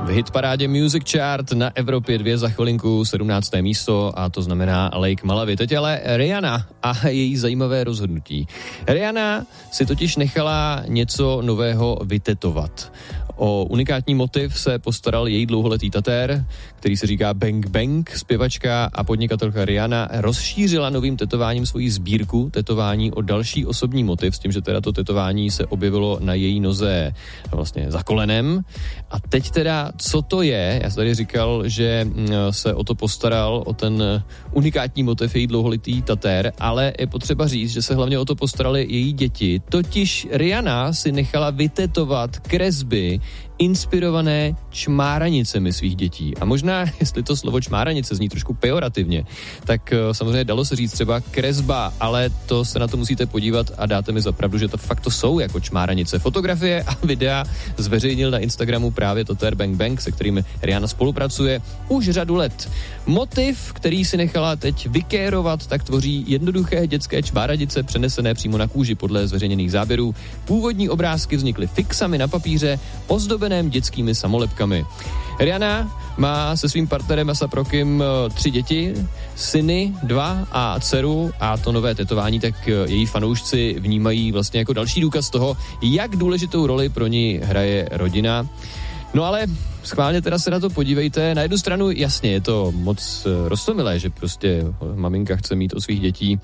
V hitparádě Music Chart na Evropě 2 za chvilinku 17. místo a to znamená Lake Malawi. Teď ale Rihanna a její zajímavé rozhodnutí. Rihanna si totiž nechala něco nového vytetovat. O unikátní motiv se postaral její dlouholetý tatér, který se říká Bang Bang. Zpěvačka a podnikatelka Rihanna rozšířila novým tetováním svoji sbírku tetování o další osobní motiv, s tím, že teda to tetování se objevilo na její noze vlastně za kolenem. A teď teda, co to je? Já jsem tady říkal, že se o to postaral, o ten unikátní motiv její dlouholetý tatér, ale je potřeba říct, že se hlavně o to postarali její děti. Totiž Rihanna si nechala vytetovat kresby inspirované čmáranicemi svých dětí. A možná, jestli to slovo čmáranice zní trošku pejorativně, tak samozřejmě dalo se říct třeba kresba, ale to se na to musíte podívat a dáte mi za pravdu, že to fakt to jsou jako čmáranice. Fotografie a videa zveřejnil na Instagramu právě tatér Bang Bang, se kterým Rihanna spolupracuje už řadu let. Motiv, který si nechala teď vykérovat, tak tvoří jednoduché dětské čmáranice přenesené přímo na kůži podle zveřejněných záběrů. Původní obrázky vznikly fixami na papíře, ozdobeném dětskými samolepkami. Rihanna má se svým partnerem A$AP Rockem 3 děti, syny 2 a dceru a to nové tetování tak její fanoušci vnímají vlastně jako další důkaz toho, jak důležitou roli pro ní hraje rodina. No ale schválně teda se na to podívejte. Na jednu stranu jasně je to moc roztomilé, že prostě maminka chce mít od svých dětí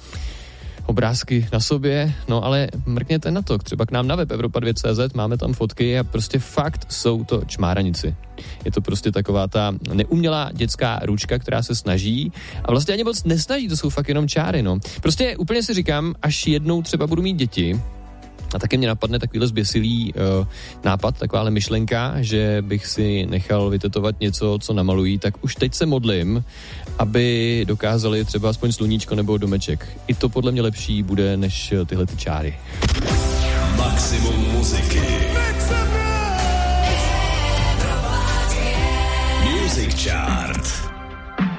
obrázky na sobě, no ale mrkněte na to, třeba k nám na web Evropa2.cz, máme tam fotky a prostě fakt jsou to čmáranici. Je to prostě taková ta neumělá dětská ručka, která se snaží a vlastně ani moc nesnaží, to jsou fakt jenom čáry, no. Prostě úplně si říkám, až jednou třeba budu mít děti, a taky mě napadne takovýhle zběsilý nápad, takováhle myšlenka, že bych si nechal vytetovat něco, co namalují, tak už teď se modlím, aby dokázali třeba aspoň sluníčko nebo domeček. I to podle mě lepší bude, než tyhle ty čáry. Maximum muziky.